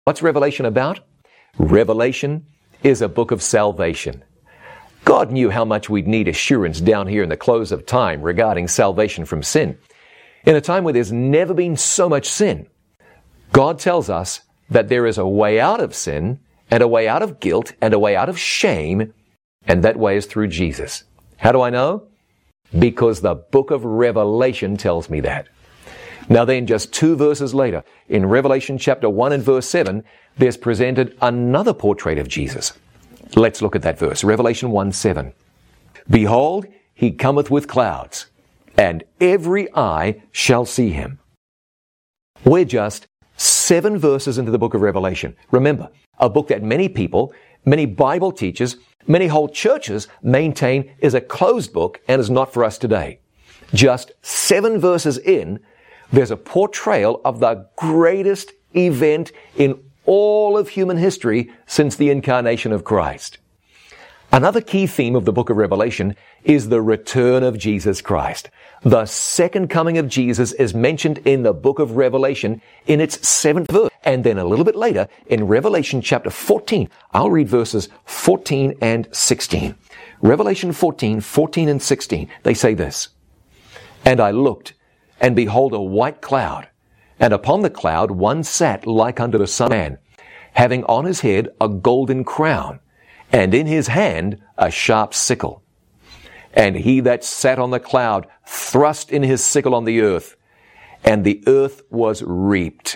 What's Revelation about? Revelation is a book of salvation. God knew how much we'd need assurance down here in the close of time regarding salvation from sin. In a time where there's never been so much sin, God tells us that there is a way out of sin and a way out of guilt and a way out of shame, and that way is through Jesus. How do I know? Because the book of Revelation tells me that. Now then, just 2 verses later, in Revelation chapter 1 and verse 7, there's presented another portrait of Jesus. Let's look at that verse, Revelation 1:7. Behold, he cometh with clouds, and every eye shall see him. We're just 7 verses into the book of Revelation. Remember, a book that many people, many Bible teachers, many whole churches maintain is a closed book and is not for us today. Just 7 verses in, there's a portrayal of the greatest event in all of human history since the incarnation of Christ. Another key theme of the book of Revelation is the return of Jesus Christ. The second coming of Jesus is mentioned in the book of Revelation in its 7th verse. And then a little bit later, in Revelation chapter 14, I'll read verses 14 and 16. Revelation 14 and 16, they say this, And I looked, and behold a white cloud, and upon the cloud one sat like unto the Son of Man, having on his head a golden crown, and in his hand a sharp sickle. And he that sat on the cloud thrust in his sickle on the earth, and the earth was reaped.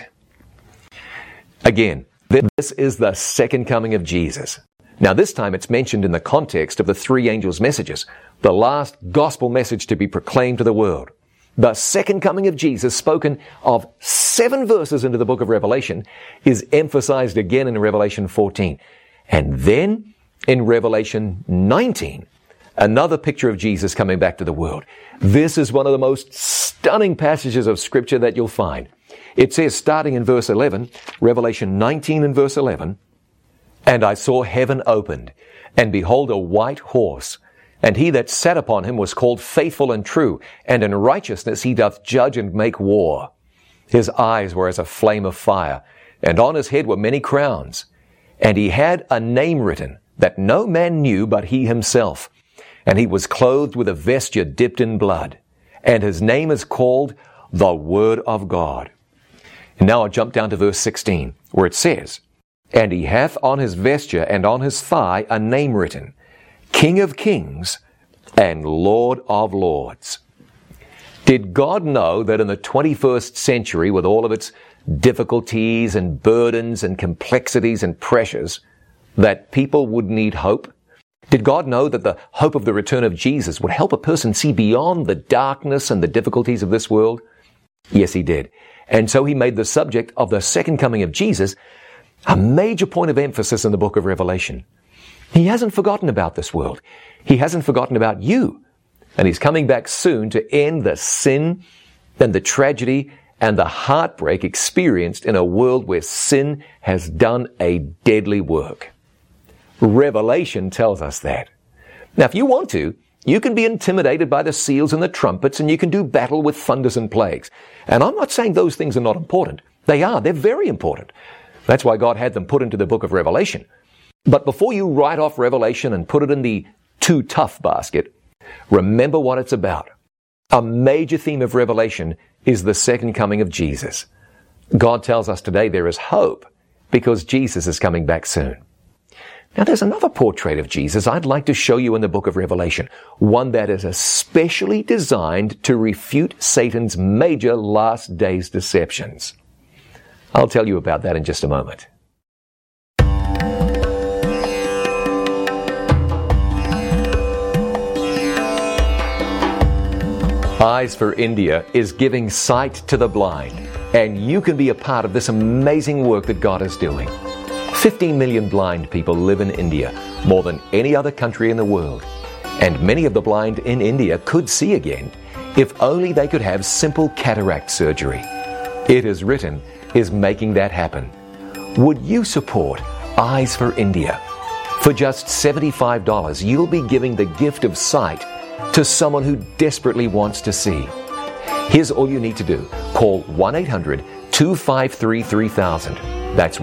Again, this is the second coming of Jesus. Now this time it's mentioned in the context of the 3 angels' messages, the last gospel message to be proclaimed to the world. The second coming of Jesus, spoken of 7 verses into the book of Revelation, is emphasized again in Revelation 14. And then in Revelation 19, another picture of Jesus coming back to the world. This is one of the most stunning passages of Scripture that you'll find. It says, starting in verse 11, Revelation 19 and verse 11, And I saw heaven opened, and behold a white horse, and he that sat upon him was called Faithful and True, and in righteousness he doth judge and make war. His eyes were as a flame of fire, and on his head were many crowns. And he had a name written, that no man knew but he himself. And he was clothed with a vesture dipped in blood. And his name is called the Word of God. And now I'll jump down to verse 16, where it says, And he hath on his vesture and on his thigh a name written, King of Kings and Lord of Lords. Did God know that in the 21st century, with all of its difficulties and burdens and complexities and pressures, that people would need hope? Did God know that the hope of the return of Jesus would help a person see beyond the darkness and the difficulties of this world? Yes, he did. And so he made the subject of the second coming of Jesus a major point of emphasis in the book of Revelation. He hasn't forgotten about this world. He hasn't forgotten about you. And he's coming back soon to end the sin and the tragedy and the heartbreak experienced in a world where sin has done a deadly work. Revelation tells us that. Now, if you want to, you can be intimidated by the seals and the trumpets, and you can do battle with thunders and plagues. And I'm not saying those things are not important. They are. They're very important. That's why God had them put into the book of Revelation. But before you write off Revelation and put it in the too tough basket, remember what it's about. A major theme of Revelation is the second coming of Jesus. God tells us today there is hope because Jesus is coming back soon. Now, there's another portrait of Jesus I'd like to show you in the book of Revelation, one that is especially designed to refute Satan's major last days deceptions. I'll tell you about that in just a moment. Eyes for India is giving sight to the blind, and you can be a part of this amazing work that God is doing. 15 million blind people live in India, more than any other country in the world. And many of the blind in India could see again if only they could have simple cataract surgery. It is written is making that happen. Would you support Eyes for India? For just $75, you'll be giving the gift of sight to someone who desperately wants to see. Here's all you need to do. Call 1-800-253-3000. That's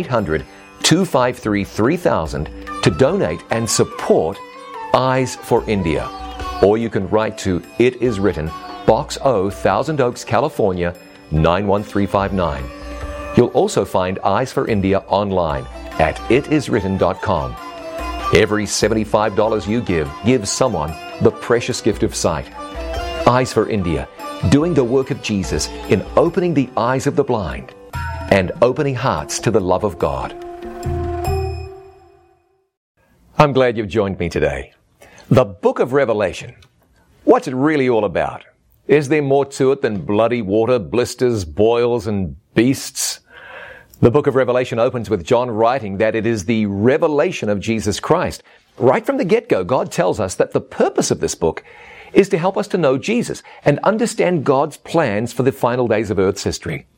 1-800-253-3000 to donate and support Eyes for India. Or you can write to It Is Written, Box O, Thousand Oaks, California, 91359. You'll also find Eyes for India online at itiswritten.com. Every $75 you give someone the precious gift of sight. Eyes for India, doing the work of Jesus in opening the eyes of the blind and opening hearts to the love of God. I'm glad you've joined me today. The book of Revelation. What's it really all about? Is there more to it than bloody water, blisters, boils, and beasts? The book of Revelation opens with John writing that it is the revelation of Jesus Christ. Right from the get-go, God tells us that the purpose of this book is to help us to know Jesus and understand God's plans for the final days of Earth's history.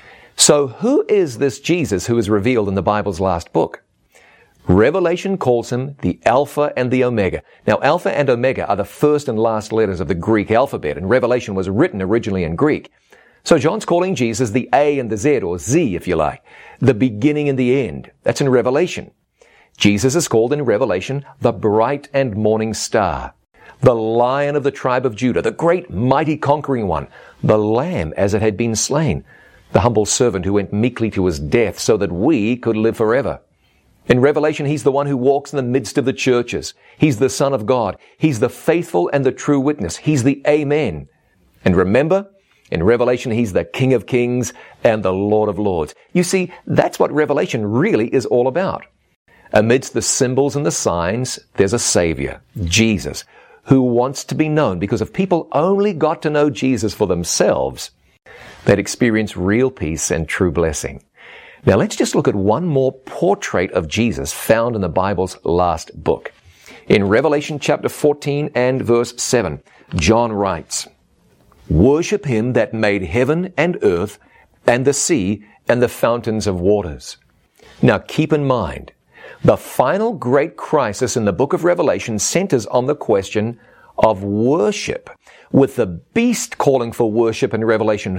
So who is this Jesus who is revealed in the Bible's last book? Revelation calls him the Alpha and the Omega. Now, Alpha and Omega are the first and last letters of the Greek alphabet, and Revelation was written originally in Greek. So John's calling Jesus the A and the Z, or Z if you like, the beginning and the end. That's in Revelation. Jesus is called in Revelation the bright and morning star, the Lion of the tribe of Judah, the great mighty conquering one, the Lamb as it had been slain, the humble servant who went meekly to his death so that we could live forever. In Revelation, he's the one who walks in the midst of the churches. He's the Son of God. He's the faithful and the true witness. He's the Amen. And remember, in Revelation, he's the King of Kings and the Lord of Lords. You see, that's what Revelation really is all about. Amidst the symbols and the signs, there's a Savior, Jesus, who wants to be known, because if people only got to know Jesus for themselves, they'd experience real peace and true blessing. Now let's just look at one more portrait of Jesus found in the Bible's last book. In Revelation chapter 14 and verse 7, John writes, "Worship him that made heaven and earth and the sea and the fountains of waters." Now keep in mind, the final great crisis in the book of Revelation centers on the question of worship, with the beast calling for worship in Revelation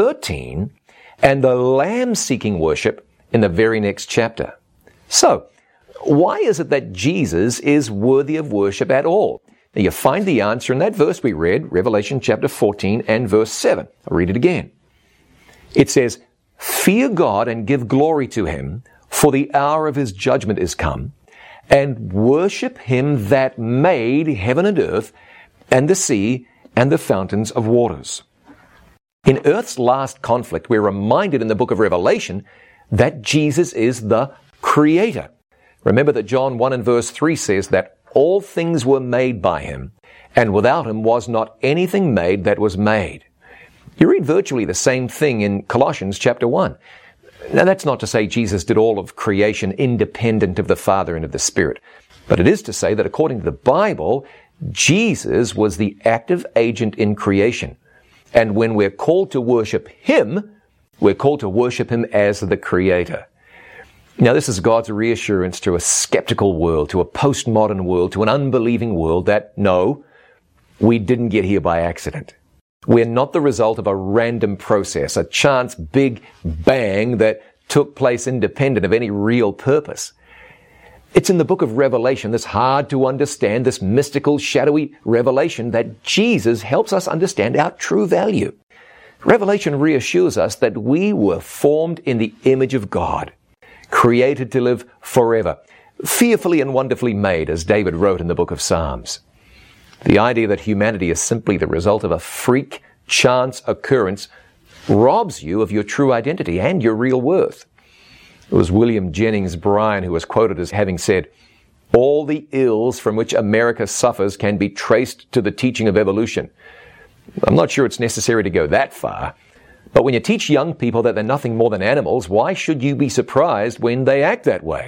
13 and the Lamb seeking worship in the very next chapter. So, why is it that Jesus is worthy of worship at all? Now you find the answer in that verse we read, Revelation chapter 14 and verse 7. I'll read it again. It says, "Fear God and give glory to him, for the hour of his judgment is come, and worship him that made heaven and earth, and the sea, and the fountains of waters." In Earth's last conflict, we're reminded in the book of Revelation that Jesus is the Creator. Remember that John 1 and verse 3 says that all things were made by him, and without him was not anything made that was made. You read virtually the same thing in Colossians chapter 1. Now that's not to say Jesus did all of creation independent of the Father and of the Spirit, but it is to say that according to the Bible, Jesus was the active agent in creation. And when we're called to worship him, we're called to worship him as the Creator. Now this is God's reassurance to a skeptical world, to a postmodern world, to an unbelieving world that, no, we didn't get here by accident. We're not the result of a random process, a chance big bang that took place independent of any real purpose. It's in the book of Revelation, this hard to understand, this mystical, shadowy revelation, that Jesus helps us understand our true value. Revelation reassures us that we were formed in the image of God, created to live forever, fearfully and wonderfully made, as David wrote in the book of Psalms. The idea that humanity is simply the result of a freak, chance occurrence robs you of your true identity and your real worth. It was William Jennings Bryan who was quoted as having said, "All the ills from which America suffers can be traced to the teaching of evolution." I'm not sure it's necessary to go that far, but when you teach young people that they're nothing more than animals, why should you be surprised when they act that way?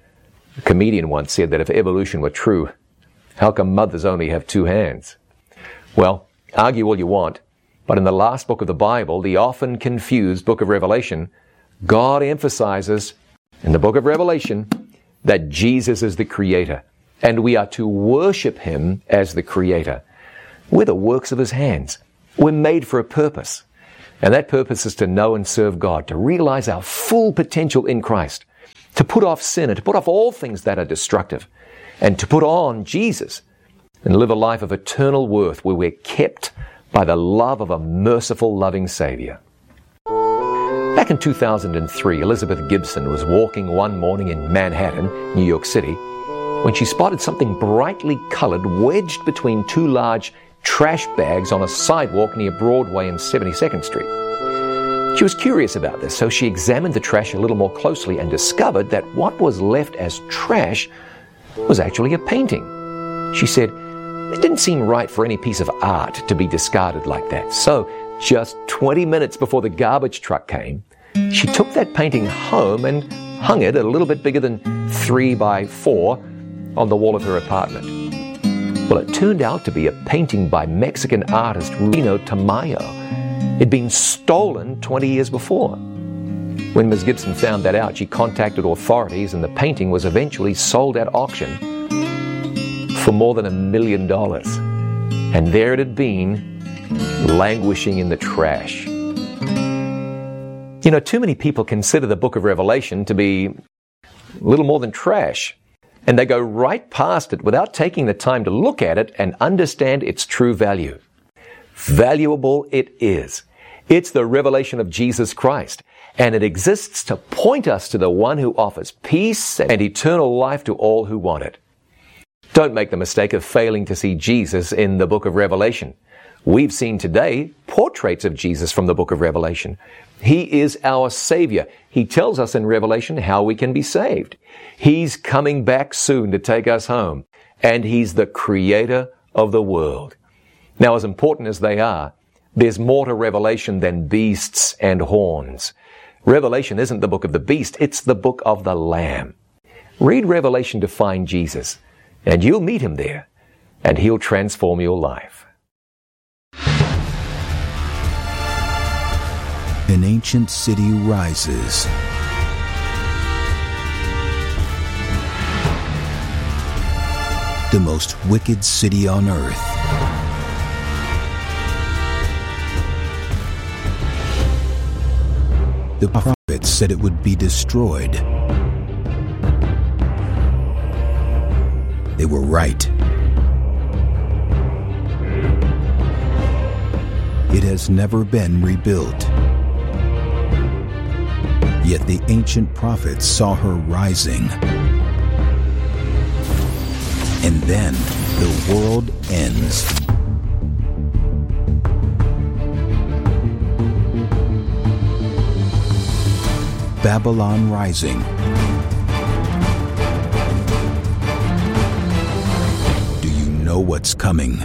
A comedian once said that if evolution were true, how come mothers only have two hands? Well, argue all you want, but in the last book of the Bible, the often confused book of Revelation, God emphasizes in the book of Revelation that Jesus is the Creator, and we are to worship him as the Creator. We're the works of his hands. We're made for a purpose. And that purpose is to know and serve God, to realize our full potential in Christ, to put off sin and to put off all things that are destructive, and to put on Jesus and live a life of eternal worth where we're kept by the love of a merciful, loving Savior. Back in 2003, Elizabeth Gibson was walking one morning in Manhattan, New York City, when she spotted something brightly colored wedged between two large trash bags on a sidewalk near Broadway and 72nd Street. She was curious about this, so she examined the trash a little more closely and discovered that what was left as trash was actually a painting. She said, it didn't seem right for any piece of art to be discarded like that. So, just 20 minutes before the garbage truck came, she took that painting home and hung it a little bit bigger than 3 by 4 on the wall of her apartment. Well, it turned out to be a painting by Mexican artist Rubino Tamayo. It'd been stolen 20 years before. When Ms. Gibson found that out, she contacted authorities and the painting was eventually sold at auction for more than $1 million. And there it had been, languishing in the trash. You know, too many people consider the book of Revelation to be little more than trash, and they go right past it without taking the time to look at it and understand its true value. Valuable it is. It's the revelation of Jesus Christ, and it exists to point us to the one who offers peace and eternal life to all who want it. Don't make the mistake of failing to see Jesus in the book of Revelation. We've seen today portraits of Jesus from the book of Revelation. He is our Savior. He tells us in Revelation how we can be saved. He's coming back soon to take us home. And He's the Creator of the world. Now, as important as they are, there's more to Revelation than beasts and horns. Revelation isn't the book of the beast, it's the book of the Lamb. Read Revelation to find Jesus, and you'll meet Him there, and He'll transform your life. An ancient city rises. The most wicked city on earth. The prophets said it would be destroyed. They were right. It has never been rebuilt. Yet the ancient prophets saw her rising. And then the world ends. Babylon Rising. Do you know what's coming?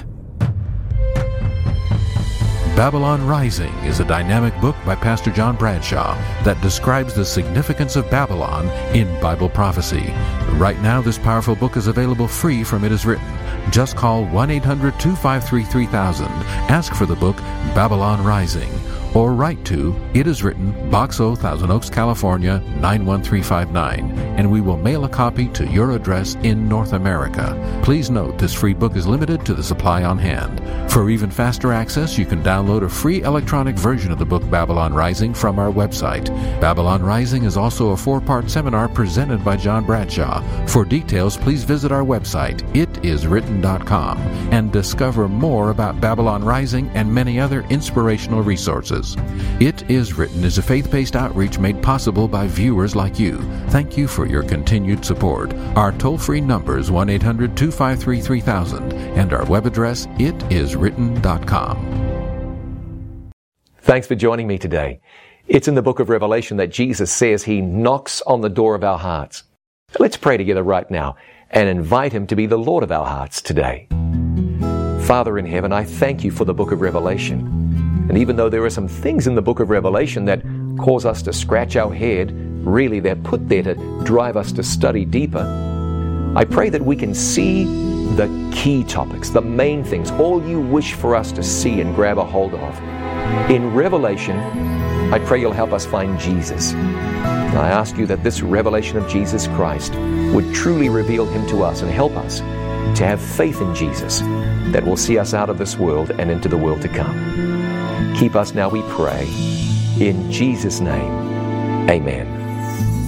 Babylon Rising is a dynamic book by Pastor John Bradshaw that describes the significance of Babylon in Bible prophecy. Right now, this powerful book is available free from It Is Written. Just call 1-800-253-3000. Ask for the book Babylon Rising, or write to It Is Written, Box O, Thousand Oaks, California, 91359, and we will mail a copy to your address in North America. Please note this free book is limited to the supply on hand. For even faster access, you can download a free electronic version of the book Babylon Rising from our website. Babylon Rising is also a 4-part seminar presented by John Bradshaw. For details, please visit our website, itiswritten.com, and discover more about Babylon Rising and many other inspirational resources. It Is Written is a faith-based outreach made possible by viewers like you. Thank you for your continued support. Our toll-free number is 1-800-253-3000, and our web address, itiswritten.com. Thanks for joining me today. It's in the book of Revelation that Jesus says He knocks on the door of our hearts. Let's pray together right now and invite Him to be the Lord of our hearts today. Father in heaven, I thank You for the book of Revelation. And even though there are some things in the book of Revelation that cause us to scratch our head, really they're put there to drive us to study deeper. I pray that we can see the key topics, the main things, all You wish for us to see and grab a hold of. In Revelation, I pray You'll help us find Jesus. And I ask You that this revelation of Jesus Christ would truly reveal Him to us and help us to have faith in Jesus that will see us out of this world and into the world to come. Keep us now, we pray. In Jesus' name, amen.